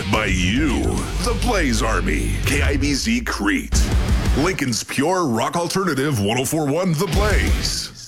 by you, the Blaze Army, KIBZ Crete. Lincoln's pure rock alternative 1041 The Blaze.